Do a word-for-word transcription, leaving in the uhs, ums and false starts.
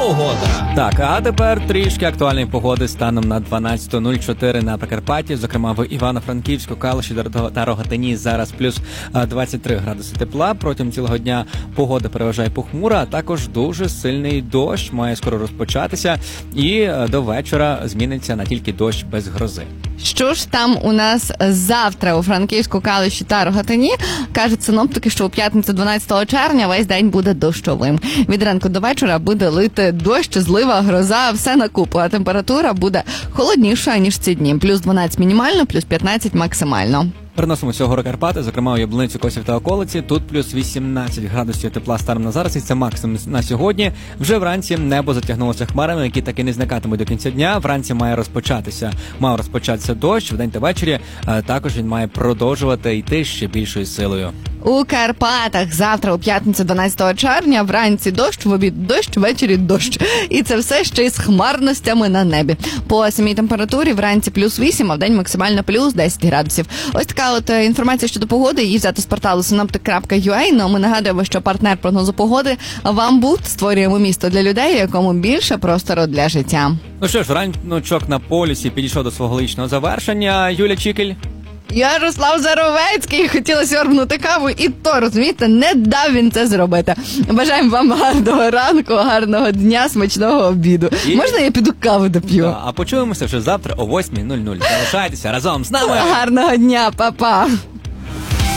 погода. Так, а тепер трішки актуальної погоди станом на дванадцяте нуль чотири на Прикарпатті, зокрема в Івано-Франківську, Калуші та Рогатині зараз плюс двадцять три градуси тепла. Протягом цілого дня погода переважає похмура, а також дуже сильний дощ має скоро розпочатися і до вечора зміниться на тільки дощ без грози. Що ж там у нас завтра у Франківську, Калуші та Рогатині? Кажуть синоптики, що у п'ятницю дванадцятого червня весь день буде дощовим. Від ранку до вечора буде лити дощ, злива, гроза, все на купу, а температура буде холодніша, ніж ці дні. Плюс дванадцять мінімально, плюс п'ятнадцять максимально. Переносимося у гори Карпати, зокрема у Яблуницю, Косів та околиці. Тут плюс вісімнадцять градусів тепла станом на зараз, і це максимум на сьогодні. Вже вранці небо затягнулося хмарами, які так і не зникатимуть до кінця дня. Вранці має розпочатися, мав розпочатися дощ, вдень та ввечері також він має продовжувати йти ще більшою силою. У Карпатах завтра у п'ятницю дванадцятого червня вранці дощ, в обід дощ, ввечері дощ. І це все ще й з хмарностями на небі. По самій температурі вранці плюс вісім, а вдень максимально плюс десять градусів. Ось така от інформація щодо погоди. Її взяти з порталу синоптик крапка ю а. Ну, ми нагадуємо, що партнер прогнозу погоди «Вамбут». Створюємо місто для людей, в якому більше простору для життя. Ну що ж, раночок на полюсі підійшов до свого логічного завершення. Юля Чікель. Ярослав Заровецький, хотіла сьорбнути каву, і то, розумієте, не дав він це зробити. Бажаємо вам гарного ранку, гарного дня, смачного обіду. І... Можна я піду каву доп'ю? Да, а почуємося вже завтра о восьмій нуль нуль. Залишайтеся разом з нами. Гарного дня, па-па.